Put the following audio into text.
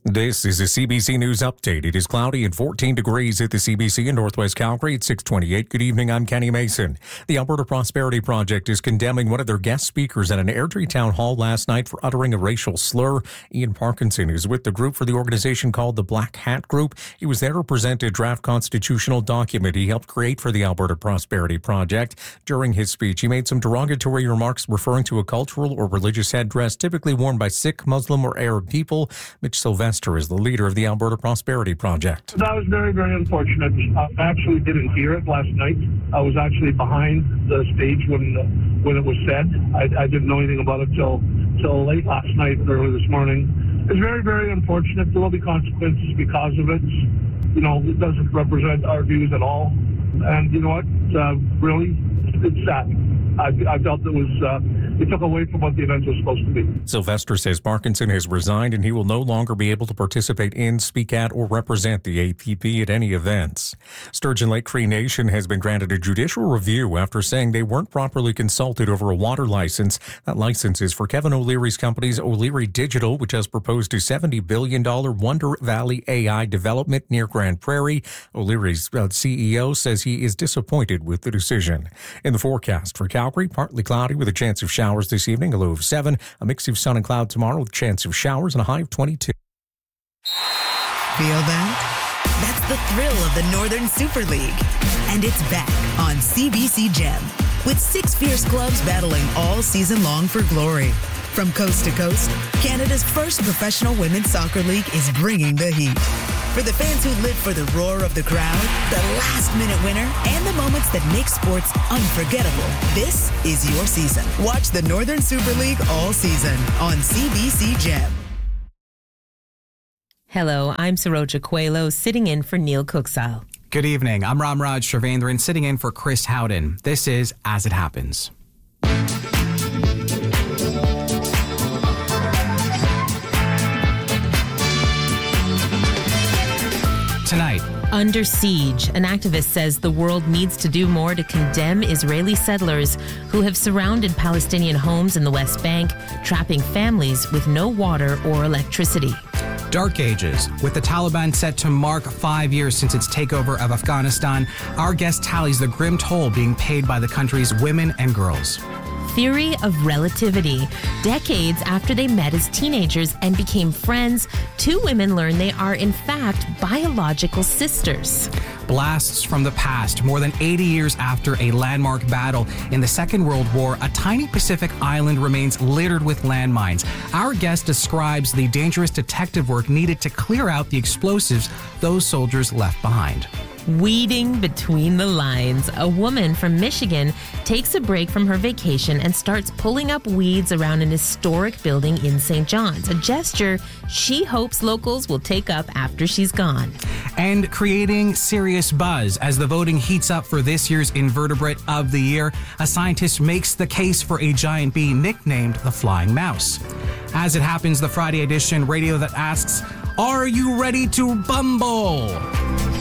This is a CBC News update. It is cloudy and 14 degrees at the CBC in Northwest Calgary at 6:28. Good evening, I'm Kenny Mason. The Alberta Prosperity Project is condemning one of their guest speakers at an Airdrie town hall last night for uttering a racial slur. Ian Parkinson is with the group for the organization called the Black Hat Group. He was there to present a draft constitutional document he helped create for the Alberta Prosperity Project. During his speech, he made some derogatory remarks referring to a cultural or religious headdress typically worn by Sikh, Muslim, or Arab people. Mitch Sylvester is the leader of the Alberta Prosperity Project. That was very, very unfortunate. I actually didn't hear it last night. I was actually behind the stage when it was said. I didn't know anything about it till late last night, early this morning. It's very, very unfortunate. There will be consequences because of it. You know, it doesn't represent our views at all. And you know what? Really, it's sad. I felt it took away from what the event was supposed to be. Sylvester says Parkinson has resigned and he will no longer be able to participate in, speak at, or represent the APP at any events. Sturgeon Lake Cree Nation has been granted a judicial review after saying they weren't properly consulted over a water license. That license is for Kevin O'Leary's company's O'Leary Digital, which has proposed a $70 billion Wonder Valley AI development near Grand Prairie. O'Leary's CEO says he is disappointed with the decision. In the forecast for Calgary, partly cloudy with a chance of showers this evening, a low of 7. A mix of sun and cloud tomorrow with a chance of showers and a high of 22. Feel that? That's the thrill of the Northern Super League. And it's back on CBC Gem with 6 fierce clubs battling all season long for glory. From coast to coast, Canada's first professional women's soccer league is bringing the heat. For the fans who live for the roar of the crowd, the last-minute winner, and the moments that make sports unforgettable, this is your season. Watch the Northern Super League all season on CBC Gem. Hello, I'm Saroja Coelho, sitting in for Neil Cooksile. Good evening. I'm Ramraj Shavendran, sitting in for Chris Howden. This is As It Happens. Tonight. Under siege, an activist says the world needs to do more to condemn Israeli settlers who have surrounded Palestinian homes in the West Bank, trapping families with no water or electricity. Dark Ages. With the Taliban set to mark 5 years since its takeover of Afghanistan, our guest tallies the grim toll being paid by the country's women and girls. Theory of relativity. Decades after they met as teenagers and became friends, 2 women learn they are in fact biological sisters. Blasts from the past. More than 80 years after a landmark battle in the Second World War, a tiny Pacific island remains littered with landmines. Our guest describes the dangerous detective work needed to clear out the explosives those soldiers left behind. Weeding between the lines. A woman from Michigan takes a break from her vacation and starts pulling up weeds around an historic building in St. John's, a gesture she hopes locals will take up after she's gone. And creating serious buzz as the voting heats up for this year's Invertebrate of the Year, a scientist makes the case for a giant bee nicknamed the Flying Mouse. As It Happens, the Friday edition radio that asks, are you ready to bumble?